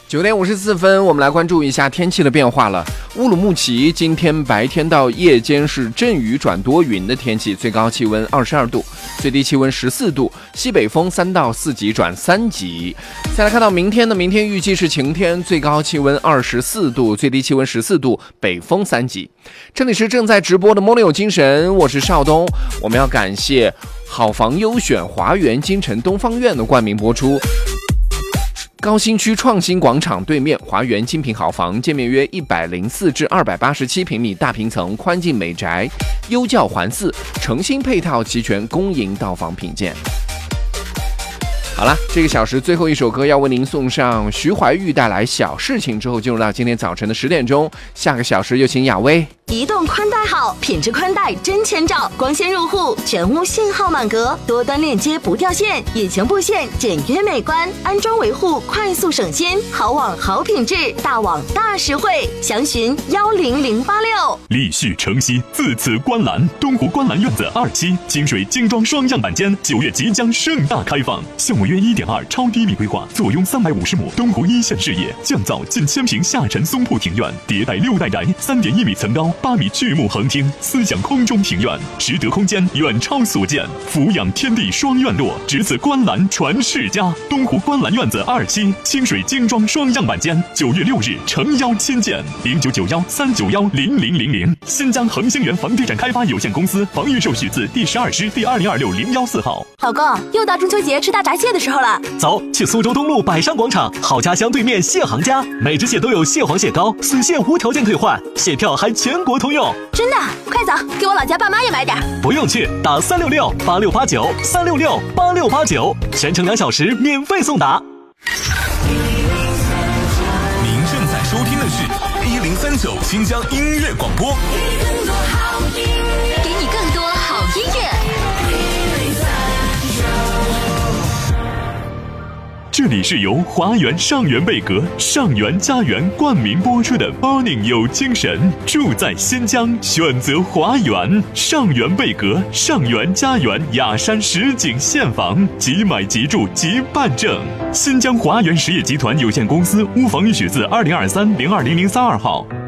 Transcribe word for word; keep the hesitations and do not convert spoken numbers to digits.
九点五十四分，我们来关注一下天气的变化了。乌鲁木齐今天白天到夜间是阵雨转多云的天气，最高气温二十二度，最低气温十四度，西北风三到四级转三级。再来看到明天的，明天预计是晴天，最高气温二十四度，最低气温十四度，北风三级。这里是正在直播的摩有精神，我是邵东。我们要感谢好房优选华园金城东方院的冠名播出。高新区创新广场对面华园精品好房，建面约一百零四至二百八十七平米大平层宽进美宅，优教环伺，诚心配套齐全，公营到房品鉴。好了，这个小时最后一首歌要为您送上徐怀钰带来小事情，之后进入到今天早晨的十点钟，下个小时有请雅薇。 移动宽带好，品质宽带真千兆，光纤入户，全屋信号满格，多端链接不掉线，引擎布线简约美观，安装维护快速省心，好网好品质，大网大实惠，详询幺零零八六。 立旭城西自此观澜，东湖观澜院子二期清水精装双样板间九月即将盛大开放，项目约一点二超低密规划，坐拥三百五十亩东湖一线视野，降噪近千平下沉松铺庭院，迭代六代宅，三点一米层高。八米巨木横厅，思想空中庭院，实得空间远超所见，俯仰天地双院落，只此观澜传世家。东湖观澜院子二期清水精装双样板间，九月六日诚邀亲见，零九九幺三九幺零零零零。新疆恒星源房地产开发有限公司房预售许字第十二师第二零二六零幺四号。 老公，又到中秋节吃大闸蟹的时候了， 走，去苏州东路百商广场好家乡对面蟹行家，每只蟹都有蟹黄蟹膏，死蟹无条件退换，蟹票还全国通用。 真的？快走，给我老家爸妈也买点。 不用去，打三六六八六八九三六六八六八九，全程两小时免费送达。 您正在收听的是一零三九新疆音乐广播， 给你更多好音乐。 这里是由华园上元贝壳、上元家园冠名播出的 Morning 有精神，住在新疆选择华园，上元贝壳、上元家园雅山实景现房，即买即住即办证。新疆华园实业集团有限公司屋房预许字二零二三零二零零三二号。